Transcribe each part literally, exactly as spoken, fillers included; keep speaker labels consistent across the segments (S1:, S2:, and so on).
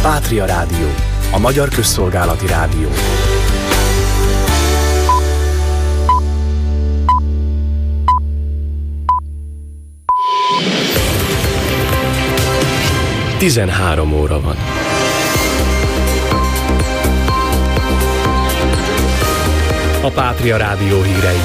S1: Pátria Rádió, a magyar közszolgálati rádió. tizenhárom óra van. A Pátria Rádió hírei.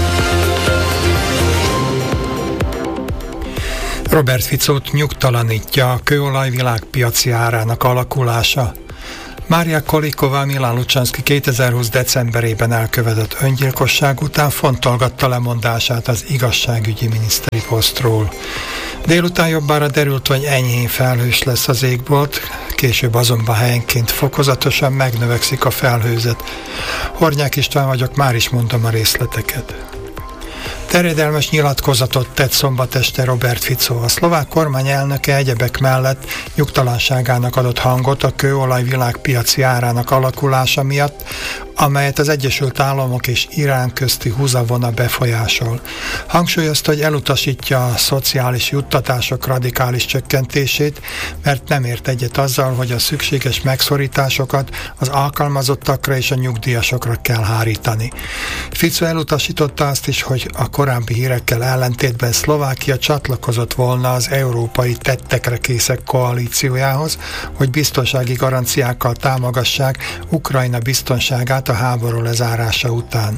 S2: Robert Ficót nyugtalanítja a kőolaj világpiaci árának alakulása. Mária Kolikova Milan Lučanskij kétezer-húsz decemberében elkövetett öngyilkosság után fontolgatta lemondását az igazságügyi miniszteri posztról. Délután jobbára derült, hogy enyhén felhős lesz az égbolt, később azonban helyenként fokozatosan megnövekszik a felhőzet. Hornyák István vagyok, már is mondom a részleteket. Terjedelmes nyilatkozatot tett szombat este Robert Fico. A szlovák kormány elnöke egyebek mellett nyugtalanságának adott hangot a kőolaj világpiaci árának alakulása miatt, amelyet az Egyesült Államok és Irán közti húzavona befolyásol. Hangsúlyozta, hogy elutasítja a szociális juttatások radikális csökkentését, mert nem ért egyet azzal, hogy a szükséges megszorításokat az alkalmazottakra és a nyugdíjasokra kell hárítani. Fico elutasította azt is, hogy a korábbi hírekkel ellentétben Szlovákia csatlakozott volna az európai tettekre készek koalíciójához, hogy biztonsági garanciákkal támogassák Ukrajna biztonságát a háború lezárása után.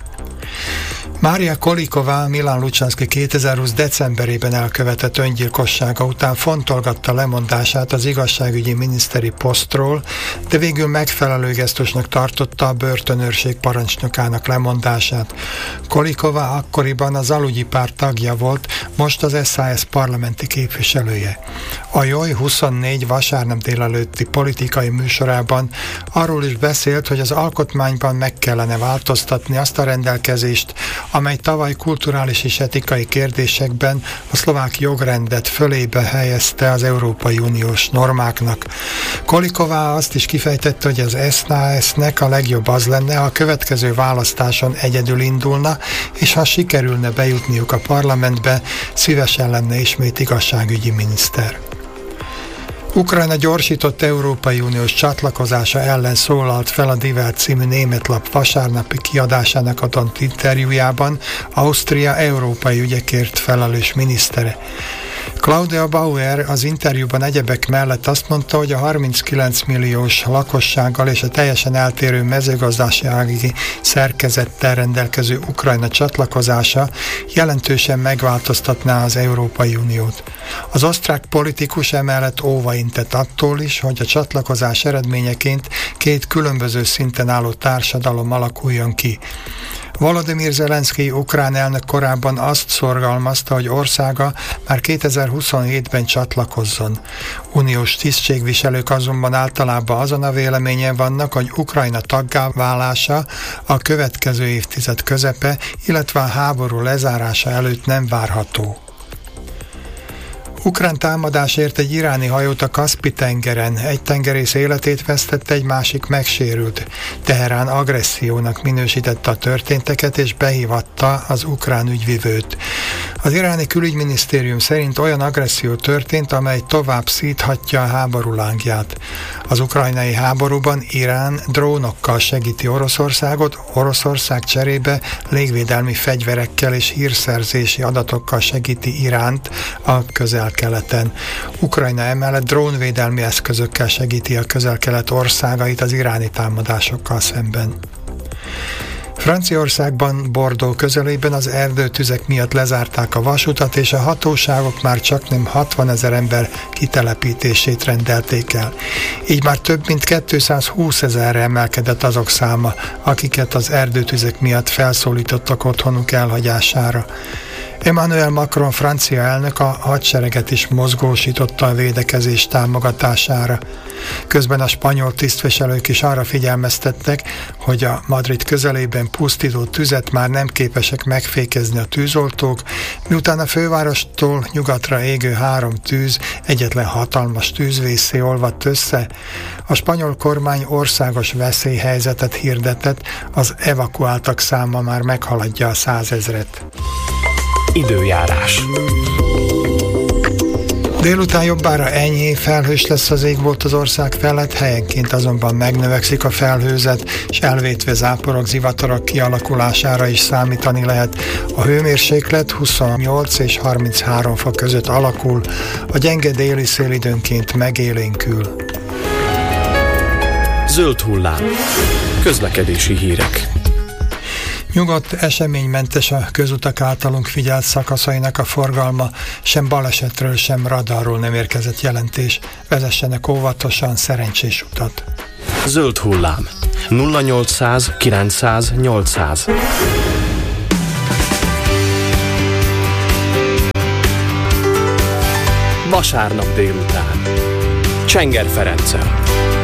S2: Mária Kolikova Milan Lučanskij kétezer-húsz decemberében elkövetett öngyilkossága után fontolgatta lemondását az igazságügyi miniszteri posztról, de végül megfelelő gesztusnak tartotta a börtönőrség parancsnokának lemondását. Kolikova akkoriban az Aludji párt tagja volt, most az es zé es parlamenti képviselője. A Joj huszonnégy vasárnap délelőtti politikai műsorában arról is beszélt, hogy az alkotmányban meg kellene változtatni azt a rendelkezést, amely tavaly kulturális és etikai kérdésekben a szlovák jogrendet fölébe helyezte az Európai Uniós normáknak. Kolikova azt is kifejtette, hogy az es zé es-nek a legjobb az lenne, ha a következő választáson egyedül indulna, és ha sikerülne bejutniuk a parlamentbe, szívesen lenne ismét igazságügyi miniszter. Ukrajna gyorsított Európai Uniós csatlakozása ellen szólalt fel a Die Welt című német lap vasárnapi kiadásának adott interjújában Ausztria európai ügyekért felelős minisztere. Claudia Bauer az interjúban egyebek mellett azt mondta, hogy a harminckilenc milliós lakossággal és a teljesen eltérő mezőgazdasági szerkezettel rendelkező Ukrajna csatlakozása jelentősen megváltoztatná az Európai Uniót. Az osztrák politikus emellett óva intett attól is, hogy a csatlakozás eredményeként két különböző szinten álló társadalom alakuljon ki. Volodymyr Zelenszkij ukrán elnök korábban azt szorgalmazta, hogy országa már kétezer-huszonhétben csatlakozzon. Uniós tisztségviselők azonban általában azon a véleményen vannak, hogy Ukrajna taggá válása a következő évtized közepe, illetve a háború lezárása előtt nem várható. Ukrán támadásért egy iráni hajót a Kaszpi-tengeren. Egy tengerész életét vesztette, egy másik megsérült. Teherán agressziónak minősítette a történteket és behívatta az ukrán ügyvivőt. Az iráni külügyminisztérium szerint olyan agresszió történt, amely tovább szíthatja a háború lángját. Az ukrajnai háborúban Irán drónokkal segíti Oroszországot, Oroszország cserébe légvédelmi fegyverekkel és hírszerzési adatokkal segíti Iránt a közel-keleten. Ukrajna emellett drónvédelmi eszközökkel segíti a közel-kelet országait az iráni támadásokkal szemben. Franciaországban Bordeaux közelében az erdőtüzek miatt lezárták a vasutat, és a hatóságok már csaknem hatvanezer ember kitelepítését rendelték el. Így már több mint kétszázhúszezerre emelkedett azok száma, akiket az erdőtüzek miatt felszólítottak otthonuk elhagyására. Emmanuel Macron francia elnök a hadsereget is mozgósította a védekezés támogatására. Közben a spanyol tisztviselők is arra figyelmeztettek, hogy a Madrid közelében pusztító tüzet már nem képesek megfékezni a tűzoltók, miután a fővárostól nyugatra égő három tűz egyetlen hatalmas tűzvészé olvadt össze. A spanyol kormány országos veszélyhelyzetet hirdetett, az evakuáltak száma már meghaladja a százezret.
S1: Időjárás.
S2: Délután jobbára enyhé felhős lesz az égbolt az ország felett, helyenként azonban megnövekszik a felhőzet, és elvétve záporok, zivatarok kialakulására is számítani lehet. A hőmérséklet huszonnyolc és harminchárom fok között alakul, a gyenge déli szél időnként megélénkül.
S1: Zöld hullám. Közlekedési hírek.
S2: Nyugodt, eseménymentes a közutak általunk figyelt szakaszainak a forgalma, sem balesetről, sem radarról nem érkezett jelentés. Vezessenek óvatosan, szerencsés utat.
S1: Zöld hullám. nulla nyolcszáz kilencszáz nyolcszáz. Vasárnap délután. Csenger Ferenccel.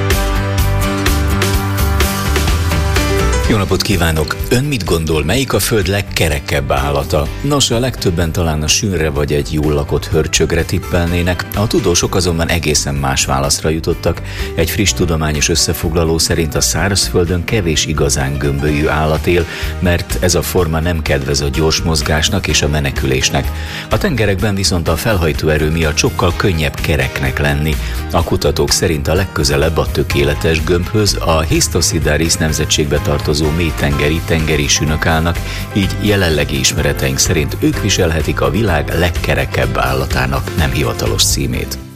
S3: Jó napot kívánok! Ön mit gondol, melyik a Föld legkerekebb állata? Nos, a legtöbben talán a sűnre vagy egy jól lakott hörcsögre tippelnének, a tudósok azonban egészen más válaszra jutottak. Egy friss tudományos összefoglaló szerint a szárazföldön kevés igazán gömbölyű állat él, mert ez a forma nem kedvez a gyors mozgásnak és a menekülésnek. A tengerekben viszont a felhajtó erő miatt sokkal könnyebb kereknek lenni. A kutatók szerint a legközelebb a tökéletes gömbhöz a Histosidaris nemzetségbe tartozó mélytengeri tengeri sünök állnak, így jelenlegi ismereteink szerint ők viselhetik a világ legkerekebb állatának nem hivatalos címét.